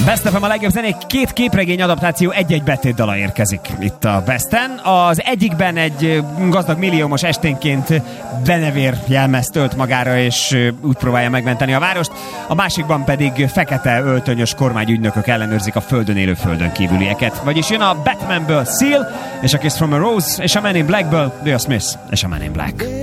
Best FM a legjobb zenék, 2 képregény adaptáció, egy-egy betétdala érkezik itt a Besten. Az egyikben egy gazdag milliómos esténként denevér jelmezt ölt magára, és úgy próbálja megmenteni a várost. A másikban pedig fekete öltönyös kormányügynökök ellenőrzik a földön élő földön kívülieket. Vagyis jön a Batmanből Seal, és a Kiss from a Rose, és a Man in Blackből Will Smith, és a Man in Black.